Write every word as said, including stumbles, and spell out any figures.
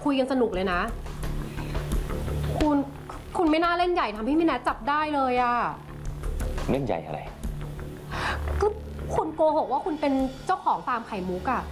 คุยกันสนุกเลยนะคุณคุณไม่น่าเล่นใหญ่ทำให้พี่แนทจับได้เลยอะเล่นใหญ่อะไรก็คุณโกหกว่าคุณเป็นเจ้าของฟาร์มไข่มุกอะ